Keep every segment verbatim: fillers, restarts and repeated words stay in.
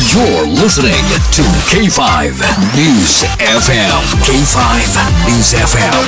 You're listening to K five News F M. K five News F M.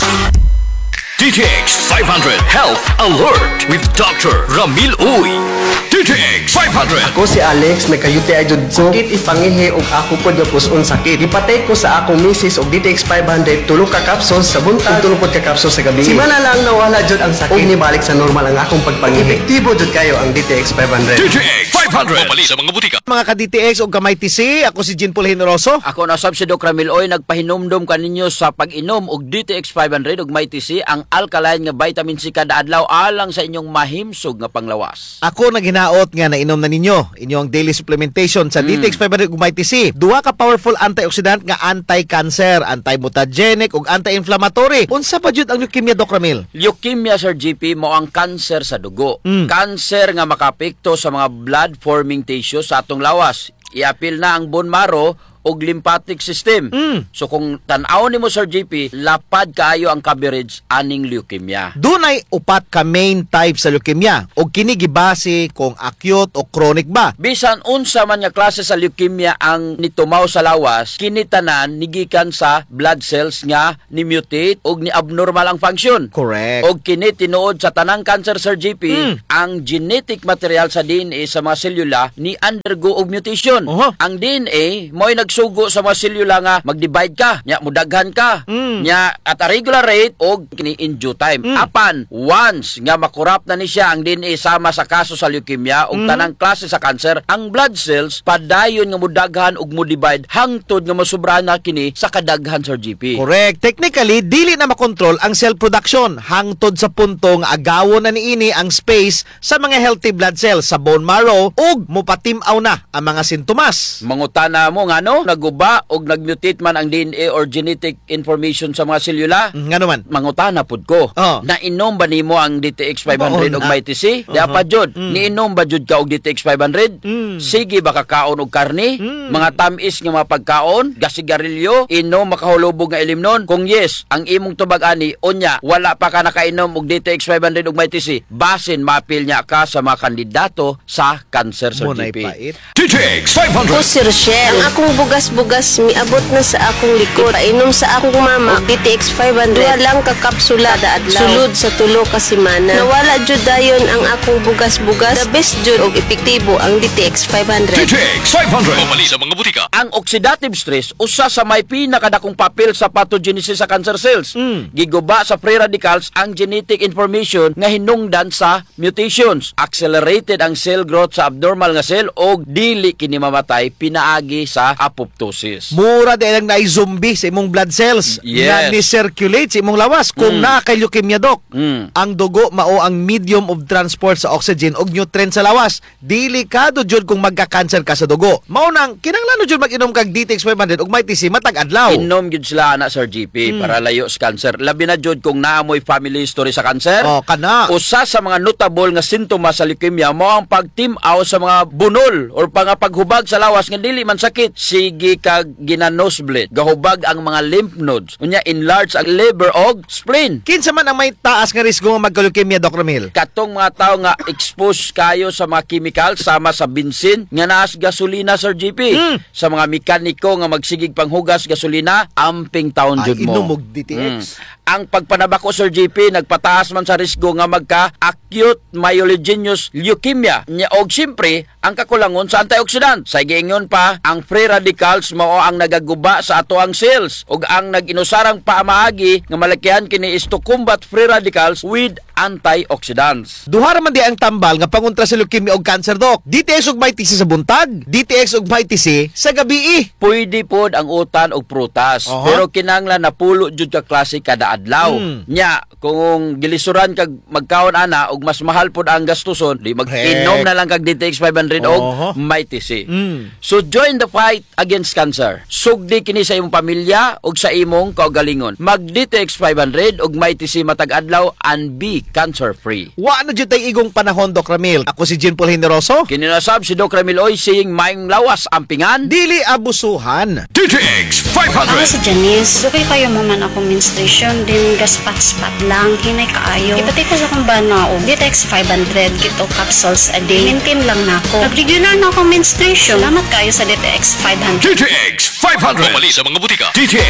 D T X five hundred Health Alert with Doctor Ramil Uy. D T X five hundred. Ako si Alex, may kayuti ay jud ko. Sakit ipangihi og ako pod nga puson sakit. Ipatay ko sa akong misis og D T X five hundred tulo ka capsules sa buntag, tulo pod ka capsules sa gabi. Simana lang nawala jud ang sakit. Og nibalik sa normal ang akong pagpangihi. Epektibo jud kayo ang D T X five hundred. D T X five hundred. Pamali sa mga butika. Mga ka-D T X o kamay T C, ako si Jean Paul Generoso. Ako na sab si Doc Ramil Oy, nagpahinumdum kaninyo sa pag-inom og D T X five hundred ug may T C ang alkaline nga vitamin C kada adlaw alang sa inyong mahimsog nga panglawas. Ako naghinaot nga nainom na ninyo inyong daily supplementation sa mm. D T X five hundred ug may T C. Duha ka powerful antioxidant nga anti-cancer, anti-mutagenic ug anti-inflammatory. Unsa pa jud ang leukemia, Doc Ramil? Leukemia, Sir G P, mo ang cancer sa dugo. Mm. Cancer nga makapekto sa mga blood-forming tissues sa atong lawas. Iapil na ang bone marrow og lymphatic system. Mm. So kung tan-aw nimo, Sir G P, lapad kaayo ang coverage aning leukemia. Dunay upat ka main type sa leukemia og kini gibase kung acute o chronic ba. Bisan unsa man nga klase sa leukemia ang nitumaw sa lawas, kini tanan nigikan sa blood cells nga ni mutate og ni abnormal ang function. Correct. Og kini tinuod sa tanang cancer, Sir G P, Mm. ang genetic material sa D N A sa mga selula ni undergo og mutation. Uh-huh. Ang D N A mo'y nagsugo sa mga selula nga mag-divide ka, nya mudaghan ka, Mm. nya at a regular rate og kini in due time. Mm. Apan once nga makurap na ni siya ang D N A sama sa kaso sa leukemia og Mm. tanang klase sa cancer, ang blood cells padayon nga mudaghan og mo-divide hangtod nga masubrahan na kini sa kadaghan, Sir G P. Correct. Technically, dili na makontrol ang cell production hangtod sa punto nga agawon na niini ang space sa mga healthy blood cells sa bone marrow ug mopatimaw na ang mga sintomas. Mangutana mo nga no, naguba og nagmutate man ang D N A or genetic information sa mga selula. Nga naman. Mangutana pud ko. Oh. Nainom ba nimo ang D T X five hundred Oo og na. may T C? Di Uh-huh. apa jud? Mm. Niinom ba jud ka og D T X five hundred? Mm. Sige ba kakaon og karne? Mm. Mga tamis nga mga pagkaon, gasigarilyo, inom makahulubog nga ilimnon? Kung yes, ang imong tubag ani unya wala pa ka nakainom og D T X five hundred og may T C, basin mapil niya ka sa mga kandidato sa cancer, Sir Munay G P. pait. D T X five Ako hundred. si Rochelle. Ang akong bugas-bugas miabot na sa akong likod. Painom sa akong mama og D T X five hundred. Duha lang ka kapsula da adlaw. Sulod sa tulo ka semana. Nawala jud dayon ang akong bugas-bugas. The best jud og epektibo ang D T X five D hundred. T X five hundred. Pamali sa mga butika. Ang oxidative stress usa sa may pinakadakong papel sa pathogenesis sa cancer cells. Mm. Giguba sa free radicals ang genetic information nga hinungdan sa mutations. Accelerated ang cell growth sa abnormal nga cell og dili kini mamatay pinaagi sa apoptosis. Mura din lang na-zombie sa imong blood cells Yes. na ni-circulate sa imong lawas kung Mm. naa kay leukemia, Doc. Mm. Ang dugo mao ang medium of transport sa oxygen ug nutrient sa lawas. Delikado jud kung magka-cancer ka sa dugo. Mao nang kinahanglan jud mag-inom kag D T X five hundred ug may T C matag adlaw. Inom gyud sila ana, Sir G P, Mm. para layo sa cancer. Labi na jud kung naamoy family history sa cancer. Oh, kana. Usa sa mga notable nga sintomas sa leukemia mo ang pagtimaw sa mga bunol or pang paghubag sa lawas nga dili man sakit. Sige kag ginanosebleed, gahubag ang mga lymph nodes. Unya enlarge ang liver og spleen. Kinsa man ang may taas nga risgo nga magka-leukemia, Doc Ramil? Katong mga tao nga exposed kayo sa mga chemical sama sa bensin nga naas gasolina, Sir G P. Mm. Sa mga mekaniko nga magsigig panghugas gasolina, amping taon Ay, jud mo. inom og D T X. Mm. Ang pagpanabako, Sir G P, nagpataas man sa risgo nga magka-acute myelogenous leukemia. Nya og siyempre, ang kakulangon sa antioxidant. Sa giingon pa, ang free radicals mao ang nagaguba sa atoang cells ug ang nag-inusarang paamaagi nga malakihan kini is to combat free radicals with antioxidants. Duha ra man di ang tambal nga pangontra sa leukemia ug cancer, Doc. D T X ug may T C sa buntag, D T X ug may T C sa gabi. Pwede pod ang utan og prutas, Aha. pero kinahanglan napulo jud ka klase kada adlaw. Mm. Nya, kung gilisuran kag magkaon ana og mas mahal pod ang gastuson, di mag-inom na lang kag D T X five hundred Aha. og may T C. Mm. So join the fight against cancer. Sugdi kini sa imong pamilya og sa imong kaugalingon. Mag D T X five hundred og may T C matag adlaw and be cancer-free. Wa na jud tay igong panahon, Doc Ramil. Ako si Jean Paul Generoso. Kininasab si Doc Ramil Oy siying maing lawas ampingan. Dili abusuhan. D T X five Ako hundred. si Janice. Dukay kayo mo man ako menstruation, din gaspat-spat lang, hinay kaayo. Ipatay ko sa kong bana o D T X five hundred kito capsules a day. Maintain lang na ako. Nag-regular na ako menstruation. Salamat kayo sa D T X five hundred. D T X five hundred. Pumali sa mga butika. D T